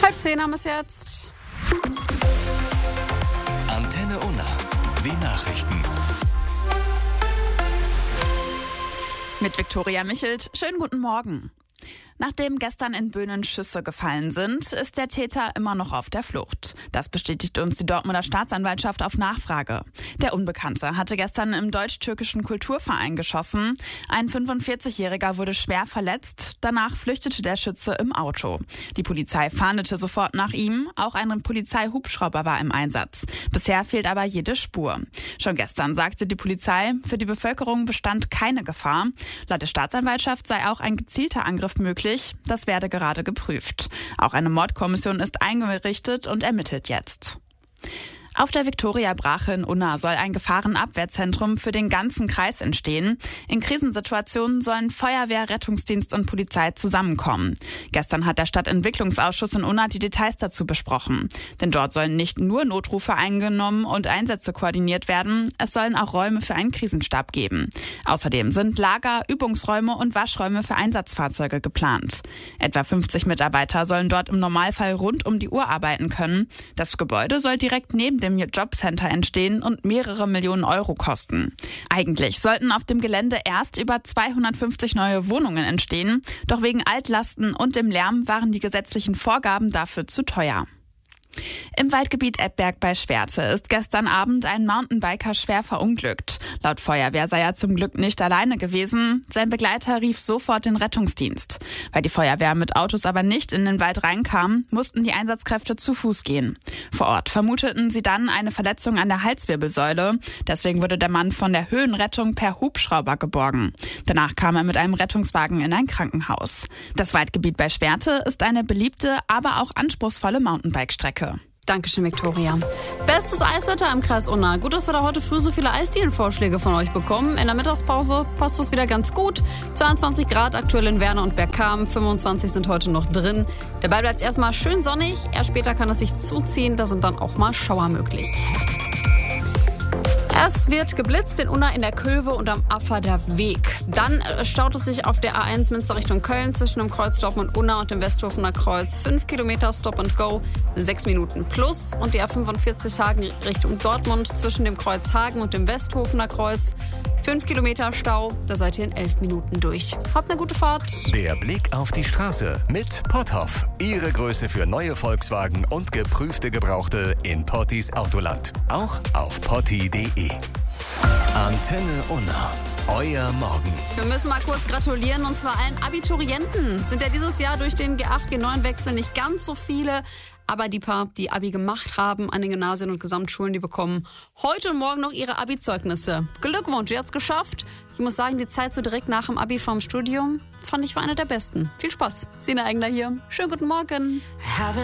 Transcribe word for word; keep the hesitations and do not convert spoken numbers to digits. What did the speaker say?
Halb zehn haben wir es jetzt. Antenne Unna, die Nachrichten. Mit Viktoria Michelt. Schönen guten Morgen. Nachdem gestern in Böhnen Schüsse gefallen sind, ist der Täter immer noch auf der Flucht. Das bestätigt uns die Dortmunder Staatsanwaltschaft auf Nachfrage. Der Unbekannte hatte gestern im deutsch-türkischen Kulturverein geschossen. Ein fünfundvierzigjähriger wurde schwer verletzt. Danach flüchtete der Schütze im Auto. Die Polizei fahndete sofort nach ihm. Auch ein Polizeihubschrauber war im Einsatz. Bisher fehlt aber jede Spur. Schon gestern sagte die Polizei, für die Bevölkerung bestand keine Gefahr. Laut der Staatsanwaltschaft sei auch ein gezielter Angriff möglich. Das werde gerade geprüft. Auch eine Mordkommission ist eingerichtet und ermittelt jetzt. Auf der Viktoria-Brache in Unna soll ein Gefahrenabwehrzentrum für den ganzen Kreis entstehen. In Krisensituationen sollen Feuerwehr, Rettungsdienst und Polizei zusammenkommen. Gestern hat der Stadtentwicklungsausschuss in Unna die Details dazu besprochen. Denn dort sollen nicht nur Notrufe eingenommen und Einsätze koordiniert werden, es sollen auch Räume für einen Krisenstab geben. Außerdem sind Lager, Übungsräume und Waschräume für Einsatzfahrzeuge geplant. Etwa fünfzig Mitarbeiter sollen dort im Normalfall rund um die Uhr arbeiten können. Das Gebäude soll direkt neben dem Jobcenter entstehen und mehrere Millionen Euro kosten. Eigentlich sollten auf dem Gelände erst über zweihundertfünfzig neue Wohnungen entstehen, doch wegen Altlasten und dem Lärm waren die gesetzlichen Vorgaben dafür zu teuer. Im Waldgebiet Ebberg bei Schwerte ist gestern Abend ein Mountainbiker schwer verunglückt. Laut Feuerwehr sei er zum Glück nicht alleine gewesen. Sein Begleiter rief sofort den Rettungsdienst. Weil die Feuerwehr mit Autos aber nicht in den Wald reinkam, mussten die Einsatzkräfte zu Fuß gehen. Vor Ort vermuteten sie dann eine Verletzung an der Halswirbelsäule. Deswegen wurde der Mann von der Höhenrettung per Hubschrauber geborgen. Danach kam er mit einem Rettungswagen in ein Krankenhaus. Das Waldgebiet bei Schwerte ist eine beliebte, aber auch anspruchsvolle Mountainbike-Strecke. Dankeschön, Viktoria. Bestes Eiswetter im Kreis Unna. Gut, dass wir da heute früh so viele Eisdielenvorschläge von euch bekommen. In der Mittagspause passt das wieder ganz gut. zweiundzwanzig Grad aktuell in Werner und Bergkamen, fünfundzwanzig sind heute noch drin. Dabei bleibt es erstmal schön sonnig. Erst später kann es sich zuziehen, da sind dann auch mal Schauer möglich. Es wird geblitzt in Unna, in der Köwe und am Affader Weg. Dann staut es sich auf der A eins Münster Richtung Köln zwischen dem Kreuz Dortmund-Unna und dem Westhofener Kreuz. fünf Kilometer Stop and Go, sechs Minuten plus. Und die A fünfundvierzig Hagen Richtung Dortmund zwischen dem Kreuz Hagen und dem Westhofener Kreuz. fünf Kilometer Stau, da seid ihr in elf Minuten durch. Habt eine gute Fahrt. Der Blick auf die Straße mit Potthoff. Ihre Größe für neue Volkswagen und geprüfte Gebrauchte in Pottis Autoland. Auch auf potti punkt de. Antenne Unna. Euer Morgen. Wir müssen mal kurz gratulieren, und zwar allen Abiturienten. Sind ja dieses Jahr durch den G acht G neun Wechsel nicht ganz so viele. Aber die paar, die Abi gemacht haben an den Gymnasien und Gesamtschulen, die bekommen heute und morgen noch ihre Abi-Zeugnisse. Glückwunsch, ihr habt's geschafft. Ich muss sagen, die Zeit so direkt nach dem Abi vom Studium fand ich war eine der besten. Viel Spaß. Sina Engler hier. Schönen guten Morgen.